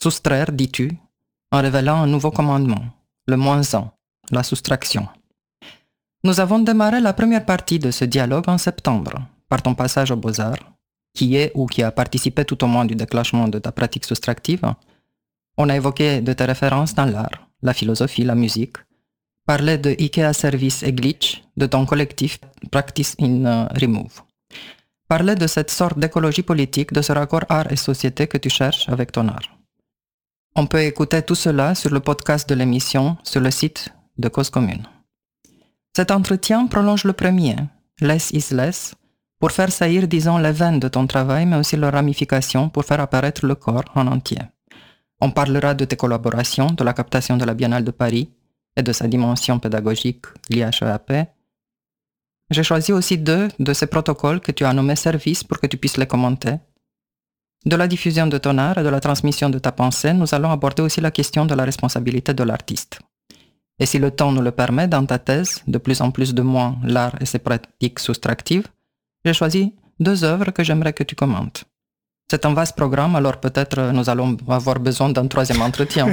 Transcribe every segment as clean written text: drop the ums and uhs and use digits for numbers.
Soustraire, dis-tu, en révélant un nouveau commandement, le -1, la soustraction. Nous avons démarré la première partie de ce dialogue en septembre, par ton passage aux Beaux-Arts, qui est ou qui a participé tout au moins du déclenchement de ta pratique soustractive. On a évoqué de tes références dans l'art, la philosophie, la musique, parlé de IKEA Service et Glitch, de ton collectif Practice in Remove. Parler de cette sorte d'écologie politique, de ce raccord art et société que tu cherches avec ton art. On peut écouter tout cela sur le podcast de l'émission, sur le site de Cause Commune. Cet entretien prolonge le premier, Less is Less, pour faire saillir, disons, les veines de ton travail, mais aussi leurs ramifications pour faire apparaître le corps en entier. On parlera de tes collaborations, de la captation de la Biennale de Paris et de sa dimension pédagogique liée à HEAP. J'ai choisi aussi 2 de ces protocoles que tu as nommés services pour que tu puisses les commenter. De la diffusion de ton art et de la transmission de ta pensée, nous allons aborder aussi la question de la responsabilité de l'artiste. Et si le temps nous le permet, dans ta thèse, de plus en plus de moi, l'art et ses pratiques soustractives, j'ai choisi 2 œuvres que j'aimerais que tu commentes. C'est un vaste programme, alors peut-être nous allons avoir besoin d'un 3e entretien.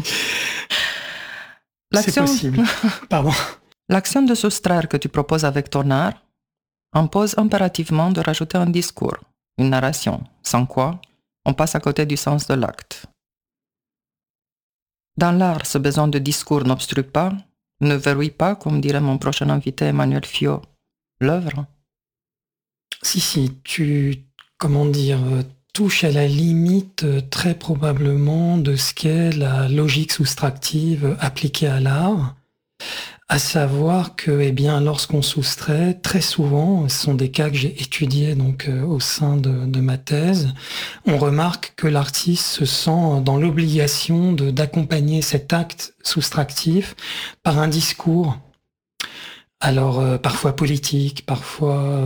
C'est possible. Pardon. L'action de soustraire que tu proposes avec ton art impose impérativement de rajouter un discours, une narration, sans quoi on passe à côté du sens de l'acte. Dans l'art, ce besoin de discours n'obstrue pas, ne verrouille pas, comme dirait mon prochain invité Emmanuel Fiot, l'œuvre. Si, tu, touches à la limite très probablement de ce qu'est la logique soustractive appliquée à l'art, à savoir que, lorsqu'on soustrait, très souvent, ce sont des cas que j'ai étudiés au sein de ma thèse, on remarque que l'artiste se sent dans l'obligation d'accompagner cet acte soustractif par un discours. Alors, parfois politique, parfois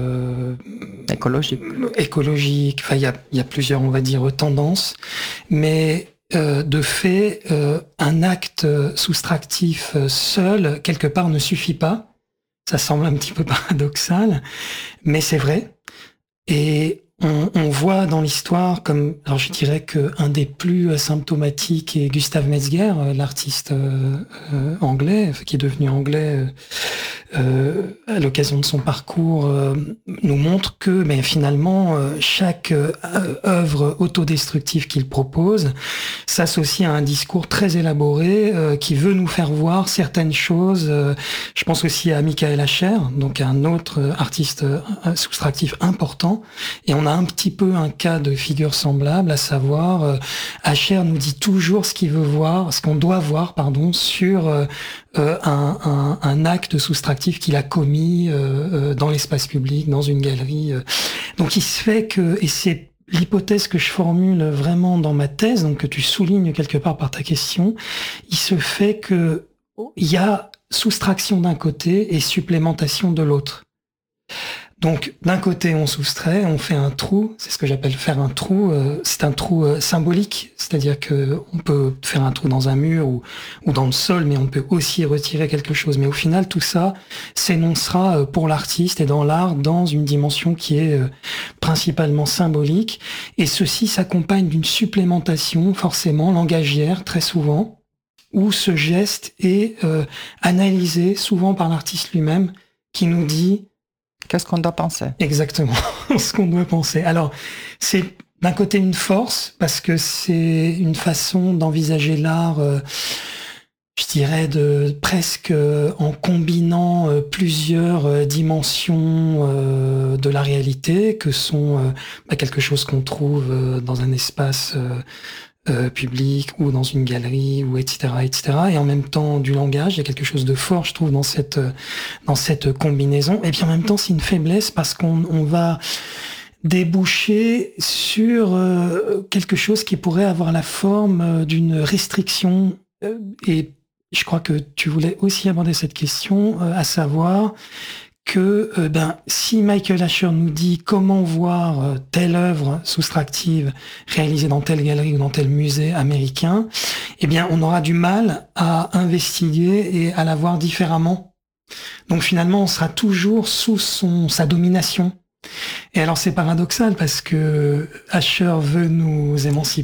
écologique. Enfin, il y a plusieurs, on va dire, tendances. Mais de fait, un acte soustractif seul, quelque part, ne suffit pas. Ça semble un petit peu paradoxal, mais c'est vrai. Et on voit dans l'histoire, alors je dirais qu'un des plus symptomatiques est Gustav Metzger, l'artiste anglais, qui est devenu anglais à l'occasion de son parcours, nous montre que finalement, chaque œuvre autodestructive qu'il propose s'associe à un discours très élaboré qui veut nous faire voir certaines choses. Je pense aussi à Michael Ascher, donc un autre artiste soustractif important, et on a un petit peu un cas de figure semblable, à savoir Ascher nous dit toujours ce qu'il veut voir, ce qu'on doit voir, sur un acte soustractif qu'il a commis dans l'espace public, dans une galerie. Donc il se fait que, et c'est l'hypothèse que je formule vraiment dans ma thèse, donc que tu soulignes quelque part par ta question, il se fait que il y a soustraction d'un côté et supplémentation de l'autre. Donc, d'un côté, on soustrait, on fait un trou, c'est ce que j'appelle faire un trou, c'est un trou symbolique, c'est-à-dire que on peut faire un trou dans un mur ou dans le sol, mais on peut aussi retirer quelque chose. Mais au final, tout ça s'énoncera pour l'artiste et dans l'art dans une dimension qui est principalement symbolique, et ceci s'accompagne d'une supplémentation, forcément, langagière, très souvent, où ce geste est analysé souvent par l'artiste lui-même, qui nous dit qu'est-ce qu'on doit penser ? Exactement, ce qu'on doit penser. Alors, c'est d'un côté une force, parce que c'est une façon d'envisager l'art, je dirais, presque en combinant plusieurs dimensions de la réalité, que sont quelque chose qu'on trouve dans un espace public ou dans une galerie ou etc., et en même temps du langage. Il y a quelque chose de fort, je trouve, dans cette combinaison, et puis en même temps c'est une faiblesse parce qu'on va déboucher sur quelque chose qui pourrait avoir la forme d'une restriction, et je crois que tu voulais aussi aborder cette question, à savoir que si Michael Ascher nous dit comment voir telle œuvre soustractive réalisée dans telle galerie ou dans tel musée américain, on aura du mal à investiguer et à la voir différemment. Donc finalement, on sera toujours sous sa domination. Et alors c'est paradoxal parce que Ascher veut nous émanciper,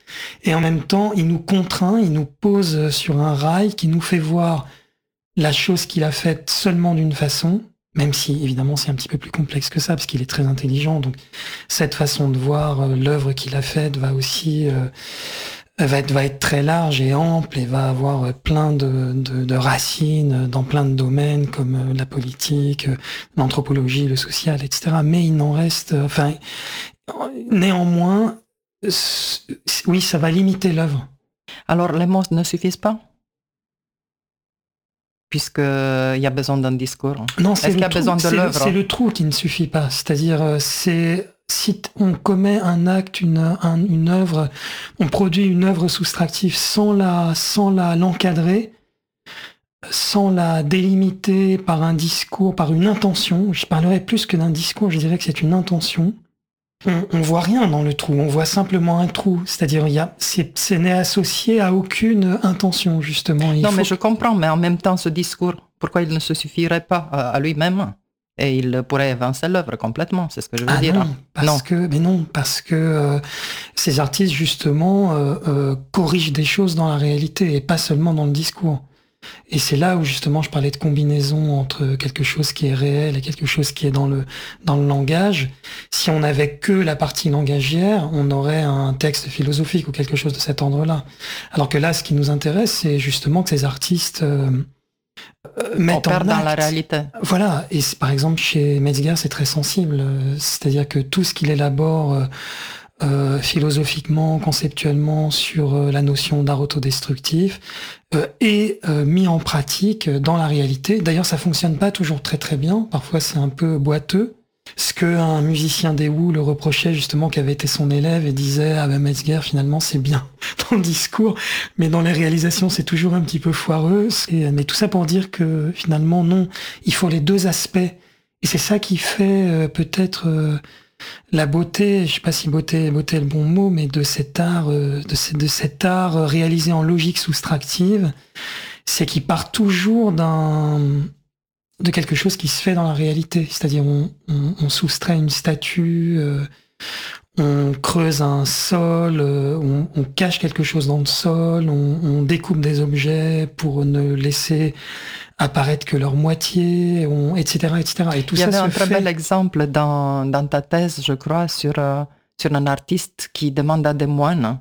Et en même temps, il nous contraint, il nous pose sur un rail qui nous fait voir la chose qu'il a faite seulement d'une façon, même si évidemment c'est un petit peu plus complexe que ça, parce qu'il est très intelligent. Donc cette façon de voir l'œuvre qu'il a faite va aussi va être très large et ample et va avoir plein de racines dans plein de domaines comme la politique, l'anthropologie, le social, etc. Mais il n'en reste, néanmoins, oui, ça va limiter l'œuvre. Alors, les mots ne suffisent pas? Puisqu'il y a besoin d'un discours. Non, Est-ce qu'il y a besoin de l'œuvre? C'est le trou qui ne suffit pas. C'est-à-dire, si on commet un acte, une œuvre, on produit une œuvre soustractive sans l'encadrer, sans la délimiter par un discours, par une intention. Je parlerais plus que d'un discours, je dirais que c'est une intention. On voit rien dans le trou, on voit simplement un trou. C'est-à-dire, c'est n'est associé à aucune intention, justement. Mais je comprends, mais en même temps, ce discours, pourquoi il ne se suffirait pas à lui-même? Et il pourrait évincer l'œuvre complètement, c'est ce que je veux dire. Non, parce que ces artistes, justement, corrigent des choses dans la réalité et pas seulement dans le discours. Et c'est là où justement je parlais de combinaison entre quelque chose qui est réel et quelque chose qui est dans le langage. Si on n'avait que la partie langagière, on aurait un texte philosophique ou quelque chose de cet ordre-là. Alors que là, ce qui nous intéresse, c'est justement que ces artistes mettent en acte dans la réalité. Voilà. Et par exemple, chez Metzger, c'est très sensible. C'est-à-dire que tout ce qu'il élabore philosophiquement, conceptuellement sur la notion d'art autodestructif est mis en pratique dans la réalité. D'ailleurs, ça fonctionne pas toujours très très bien. Parfois, c'est un peu boiteux. Ce qu'un musicien des Who le reprochait justement, qui avait été son élève et disait « Ah ben Metzger, finalement, c'est bien dans le discours, mais dans les réalisations, c'est toujours un petit peu foireux. » Mais tout ça pour dire que finalement, non, il faut les deux aspects. Et c'est ça qui fait peut-être la beauté, je sais pas si beauté est le bon mot, mais de cet art, de cet art réalisé en logique soustractive, c'est qu'il part toujours de quelque chose qui se fait dans la réalité. C'est-à-dire, on soustrait une statue, on creuse un sol, on cache quelque chose dans le sol, on découpe des objets pour ne laisser apparaître que leur moitié, etc., etc. Et tout ça se fait. Il y avait un très bel exemple dans ta thèse, je crois, sur un artiste qui demande à des moines,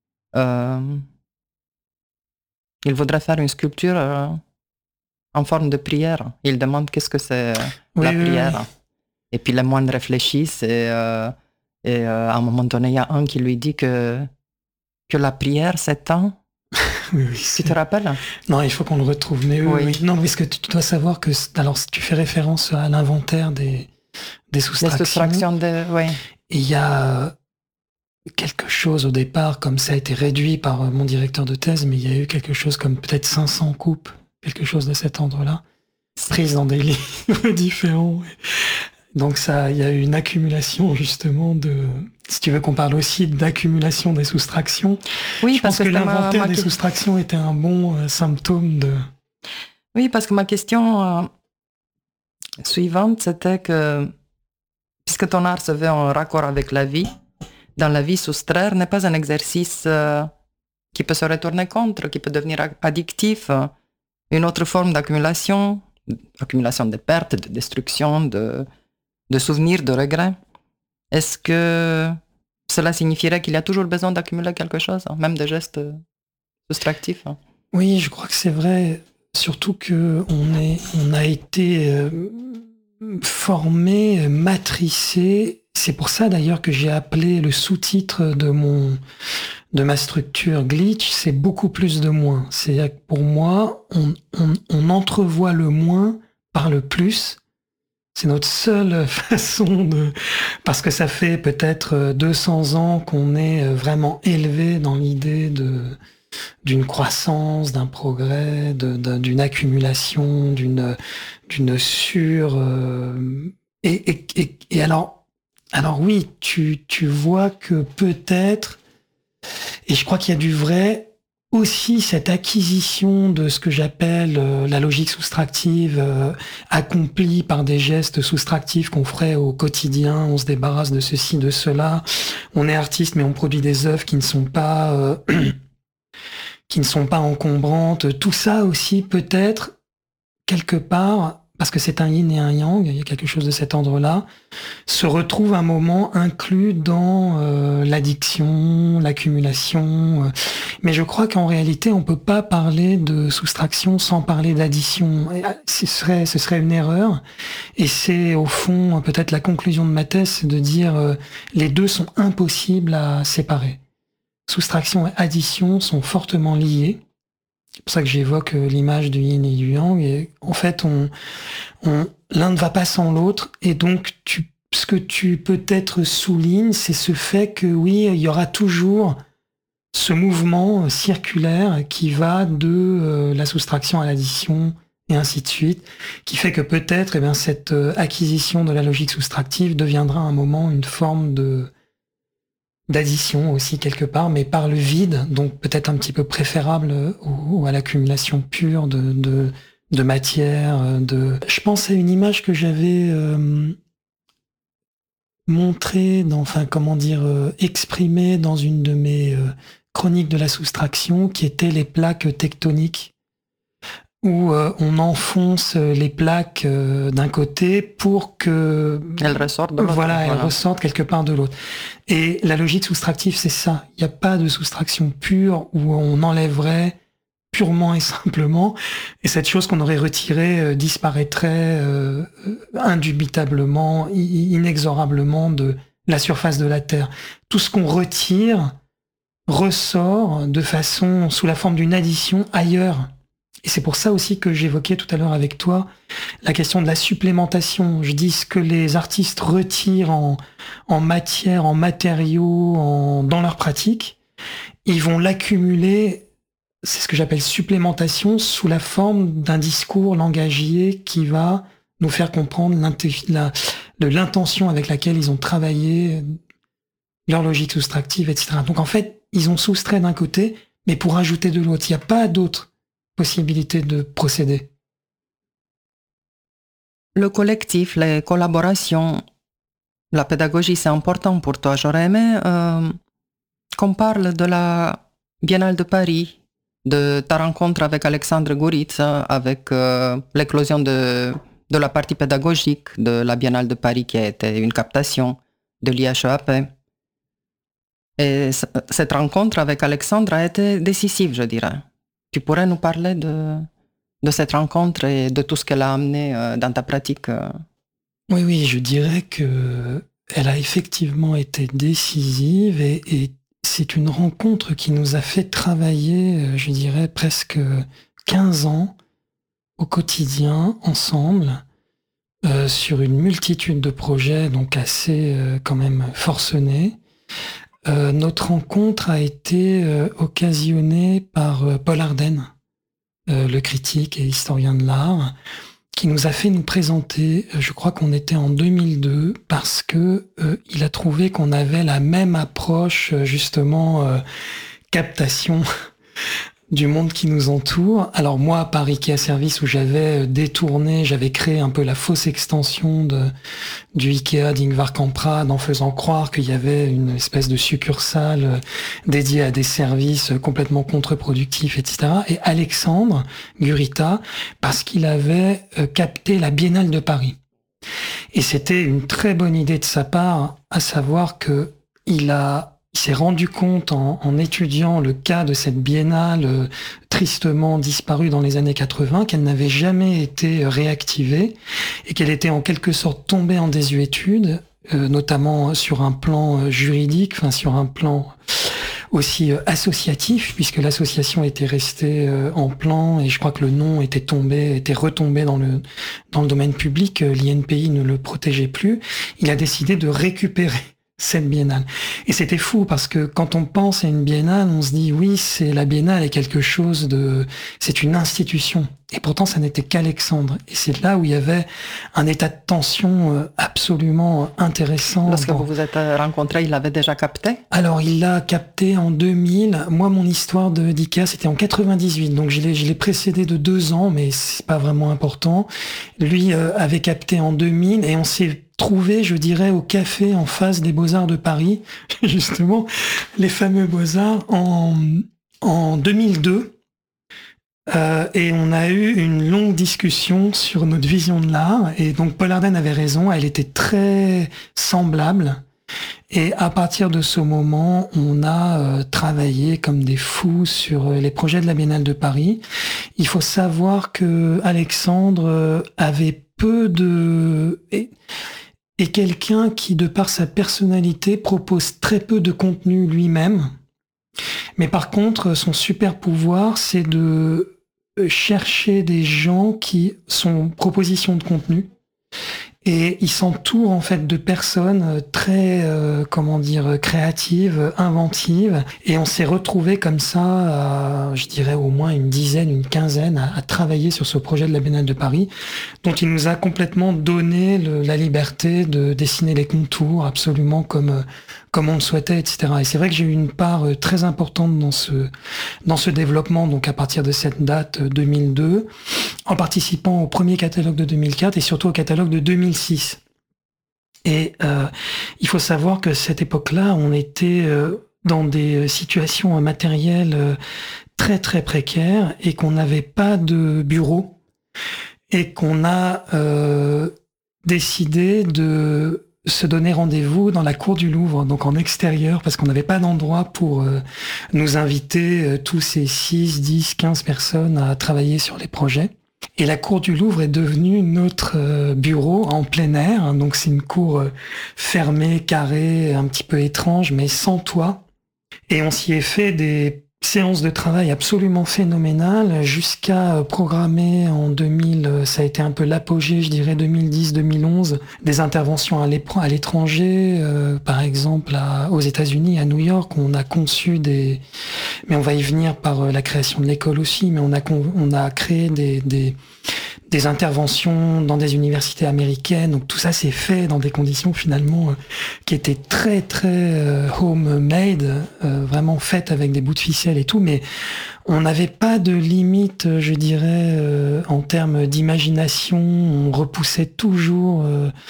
il voudrait faire une sculpture en forme de prière. Il demande qu'est-ce que c'est la prière. Oui. Et puis les moines réfléchissent et à un moment donné, il y a un qui lui dit que la prière s'étend. Oui, tu te rappelles? Non, il faut qu'on le retrouve. Mais oui. Non, parce que tu dois savoir que... Alors, tu fais référence à l'inventaire des soustractions. Des soustractions, oui. Et il y a quelque chose au départ, comme ça a été réduit par mon directeur de thèse, mais il y a eu quelque chose comme peut-être 500 coupes, quelque chose de cet ordre-là, prises dans des livres différents. Donc ça, il y a eu une accumulation justement si tu veux qu'on parle aussi d'accumulation des soustractions. Oui, je pense que l'inventaire des soustractions était un bon symptôme de... Oui, parce que ma question suivante, c'était que, puisque ton art se veut en raccord avec la vie, dans la vie, soustraire n'est pas un exercice qui peut se retourner contre, qui peut devenir addictif, une autre forme d'accumulation de pertes, de destruction, de souvenirs, de regrets. Est-ce que cela signifierait qu'il y a toujours besoin d'accumuler quelque chose, même des gestes soustractifs? Oui, je crois que c'est vrai, surtout qu'on a été formé, matricé. C'est pour ça d'ailleurs que j'ai appelé le sous-titre de ma structure glitch, c'est beaucoup plus de moins. C'est-à-dire que pour moi, on entrevoit le moins par le plus. C'est notre seule façon parce que ça fait peut-être 200 ans qu'on est vraiment élevé dans l'idée d'une croissance, d'un progrès, d'une accumulation, d'une et alors oui, tu vois que peut-être, et je crois qu'il y a du vrai aussi cette acquisition de ce que j'appelle la logique soustractive, accomplie par des gestes soustractifs qu'on ferait au quotidien. On se débarrasse de ceci, de cela. On est artiste, mais on produit des œuvres qui ne sont pas encombrantes. Tout ça aussi, peut-être, quelque part, parce que c'est un yin et un yang, il y a quelque chose de cet ordre-là, se retrouve un moment inclus dans l'addiction, l'accumulation. Mais je crois qu'en réalité, on peut pas parler de soustraction sans parler d'addition. Ce serait une erreur. Et c'est au fond peut-être la conclusion de ma thèse, c'est de dire les deux sont impossibles à séparer. Soustraction et addition sont fortement liées. C'est pour ça que j'évoque l'image du yin et du yang. Et en fait, l'un ne va pas sans l'autre. Et donc, ce que tu peut-être soulignes, c'est ce fait que oui, il y aura toujours ce mouvement circulaire qui va de la soustraction à l'addition et ainsi de suite, qui fait que peut-être cette acquisition de la logique soustractive deviendra à un moment une forme d'addition aussi quelque part, mais par le vide, donc peut-être un petit peu préférable à l'accumulation pure de matière. Je pense à une image que j'avais montrée, exprimée dans une de mes chroniques de la soustraction, qui était les plaques tectoniques, où on enfonce les plaques d'un côté pour que elles ressortent de l'autre. Voilà, elles ressortent quelque part de l'autre. Et la logique soustractive, c'est ça. Il n'y a pas de soustraction pure où on enlèverait purement et simplement, et cette chose qu'on aurait retirée disparaîtrait indubitablement, inexorablement de la surface de la Terre. Tout ce qu'on retire ressort de façon, sous la forme d'une addition ailleurs. Et c'est pour ça aussi que j'évoquais tout à l'heure avec toi la question de la supplémentation. Je dis ce que les artistes retirent en matière, en matériaux, dans leur pratique, ils vont l'accumuler, c'est ce que j'appelle supplémentation, sous la forme d'un discours langagier qui va nous faire comprendre l'intention avec laquelle ils ont travaillé, leur logique soustractive, etc. Donc en fait, ils ont soustrait d'un côté, mais pour ajouter de l'autre. Il n'y a pas d'autre possibilité de procéder. Le collectif, les collaborations, la pédagogie, c'est important pour toi. J'aurais aimé qu'on parle de la Biennale de Paris, de ta rencontre avec Alexandre Gurița, avec l'éclosion de la partie pédagogique de la Biennale de Paris qui a été une captation de l'IHEAP. Et cette rencontre avec Alexandre a été décisive, je dirais. Tu pourrais nous parler de cette rencontre et de tout ce qu'elle a amené dans ta pratique? Oui, je dirais que elle a effectivement été décisive et c'est une rencontre qui nous a fait travailler, je dirais, presque 15 ans au quotidien, ensemble, sur une multitude de projets, donc assez quand même forcenés. Notre rencontre a été occasionnée par Paul Ardenne, le critique et historien de l'art, qui nous a fait nous présenter, je crois qu'on était en 2002, parce que il a trouvé qu'on avait la même approche, justement, captation du monde qui nous entoure. Alors moi, par Ikea Service, où j'avais créé un peu la fausse extension du Ikea d'Ingvar Kamprad, en faisant croire qu'il y avait une espèce de succursale dédiée à des services complètement contre-productifs, etc. Et Alexandre Gurița, parce qu'il avait capté la Biennale de Paris. Et c'était une très bonne idée de sa part, à savoir que il s'est rendu compte en étudiant le cas de cette biennale tristement disparue dans les années 80, qu'elle n'avait jamais été réactivée et qu'elle était en quelque sorte tombée en désuétude, notamment sur un plan juridique, sur un plan aussi associatif, puisque l'association était restée en plan et je crois que le nom était retombé dans le domaine public, l'INPI ne le protégeait plus. Il a décidé de récupérer cette biennale. Et c'était fou parce que quand on pense à une biennale, on se dit oui, c'est la biennale est quelque chose c'est une institution. Et pourtant, ça n'était qu'Alexandre. Et c'est là où il y avait un état de tension absolument intéressant. Lorsque vous vous êtes rencontrés, il l'avait déjà capté? Alors, il l'a capté en 2000. Moi, mon histoire d'IKEA, c'était en 98. Donc, je l'ai précédé de 2 ans, mais c'est pas vraiment important. Lui avait capté en 2000 et on s'est trouvé, je dirais, au café en face des Beaux-Arts de Paris, justement, les fameux Beaux-Arts en 2002. Et on a eu une longue discussion sur notre vision de l'art. Et donc, Paul Ardenne avait raison, elle était très semblable. Et à partir de ce moment, on a travaillé comme des fous sur les projets de la Biennale de Paris. Il faut savoir que Alexandre avait peu de... Et quelqu'un qui, de par sa personnalité, propose très peu de contenu lui-même. Mais par contre, son super pouvoir, c'est de chercher des gens qui sont propositions de contenu. Et il s'entoure en fait de personnes très, créatives, inventives. Et on s'est retrouvés comme ça, je dirais au moins une dizaine, une quinzaine, à travailler sur ce projet de la Biennale de Paris, dont il nous a complètement donné la liberté de dessiner les contours absolument comme on le souhaitait, etc. Et c'est vrai que j'ai eu une part très importante dans ce développement, donc à partir de cette date 2002, en participant au premier catalogue de 2004 et surtout au catalogue de 2006. Et il faut savoir que cette époque-là, on était dans des situations matérielles très très précaires et qu'on n'avait pas de bureau et qu'on a décidé de se donner rendez-vous dans la cour du Louvre, donc en extérieur, parce qu'on n'avait pas d'endroit pour nous inviter, tous ces 6, 10, 15 personnes à travailler sur les projets. Et la cour du Louvre est devenue notre bureau en plein air, hein, donc c'est une cour fermée, carrée, un petit peu étrange, mais sans toit. Et on s'y est fait des séances de travail absolument phénoménales jusqu'à programmer en 2000, ça a été un peu l'apogée, je dirais 2010-2011, des interventions à l'étranger, par exemple aux États-Unis, à New York, on a conçu mais on va y venir par la création de l'école aussi, mais on a créé des interventions dans des universités américaines. Donc tout ça s'est fait dans des conditions finalement qui étaient très très homemade, vraiment faites avec des bouts de ficelle et tout, mais on n'avait pas de limite, je dirais, en termes d'imagination. On repoussait toujours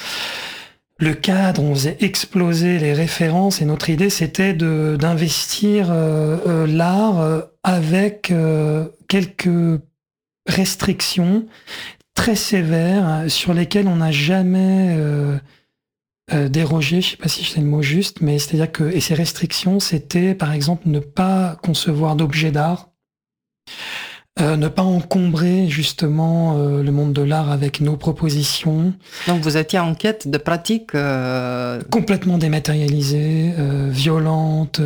le cadre, on faisait exploser les références et notre idée c'était d'investir l'art avec quelques restrictions très sévères sur lesquelles on n'a jamais dérogé, je sais pas si c'est le mot juste, mais c'est-à-dire que, et ces restrictions, c'était par exemple ne pas concevoir d'objets d'art, ne pas encombrer justement le monde de l'art avec nos propositions. Donc vous étiez en quête de pratiques complètement dématérialisées, violentes,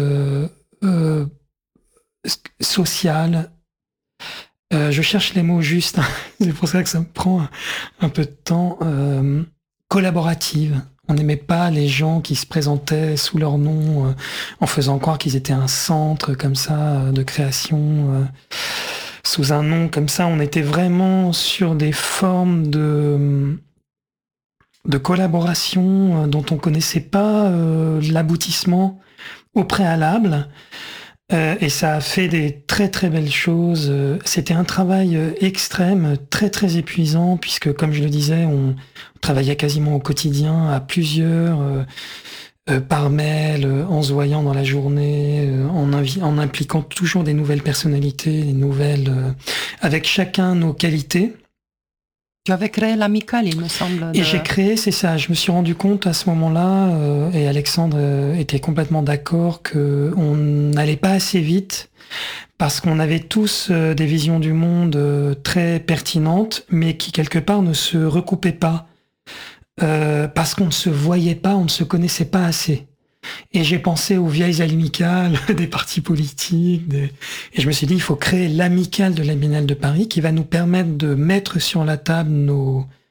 sociales. Je cherche les mots justes, c'est pour ça que ça me prend un peu de temps. Collaborative. On n'aimait pas les gens qui se présentaient sous leur nom en faisant croire qu'ils étaient un centre comme ça de création sous un nom comme ça. On était vraiment sur des formes de collaboration dont on connaissait pas l'aboutissement au préalable. Et ça a fait des très très belles choses. C'était un travail extrême, très très épuisant, puisque comme je le disais, on travaillait quasiment au quotidien, à plusieurs, par mail, en se voyant dans la journée, en impliquant toujours des nouvelles personnalités, des nouvelles, avec chacun nos qualités. Tu avais créé l'amicale, il me semble. Et j'ai créé, c'est ça, je me suis rendu compte à ce moment-là, et Alexandre était complètement d'accord, qu'on n'allait pas assez vite, parce qu'on avait tous des visions du monde très pertinentes, mais qui quelque part ne se recoupaient pas, parce qu'on ne se voyait pas, on ne se connaissait pas assez. Et j'ai pensé aux vieilles amicales des partis politiques, et je me suis dit, il faut créer l'amicale de la Biennale de Paris qui va nous permettre de mettre sur la table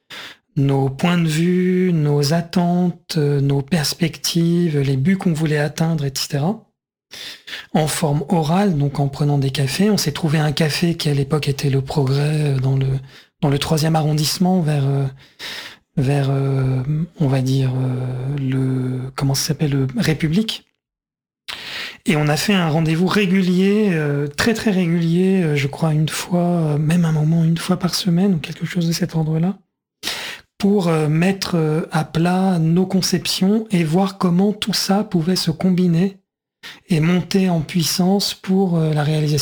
nos points de vue, nos attentes, nos perspectives, les buts qu'on voulait atteindre, etc. En forme orale, donc en prenant des cafés. On s'est trouvé un café qui à l'époque était le Progrès dans le 3e arrondissement vers on va dire comment ça s'appelle, le République. Et on a fait un rendez-vous régulier, très très régulier, je crois une fois, même un moment une fois par semaine ou quelque chose de cet ordre-là, pour mettre à plat nos conceptions et voir comment tout ça pouvait se combiner et monter en puissance pour la réalisation